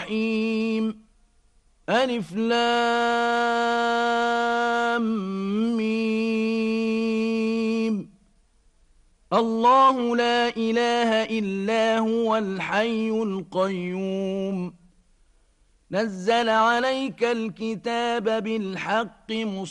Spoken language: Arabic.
الرحيم ألف لام ميم الله لا إله إلا هو الحي القيوم نزل عليك الكتاب بالحق